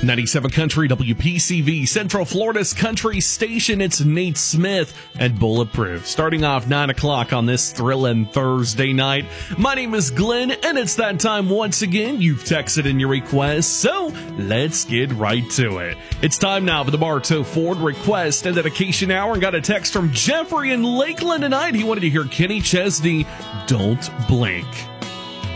97 Country WPCV, Central Florida's country station. It's Nate Smith and Bulletproof. Starting off 9 o'clock on this thrilling Thursday night. My name is Glenn, and it's that time once again. You've texted in your request, so let's get right to it. It's time now for the Bartow Ford Request and Dedication Hour. And got a text from Jeffrey in Lakeland tonight. He wanted to hear Kenny Chesney, Don't Blink.